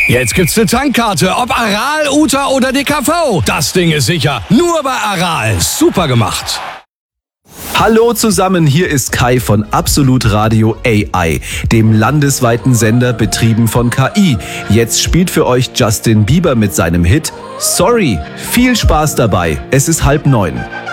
Jetzt gibt's eine Tankkarte, ob Aral, Uta oder DKV. Das Ding ist sicher. Nur bei Aral. Super gemacht. Hallo zusammen, hier ist Kai von Absolut Radio AI, dem landesweiten Sender betrieben von KI. Jetzt spielt für euch Justin Bieber mit seinem Hit Sorry. Viel Spaß dabei, es ist 8:30.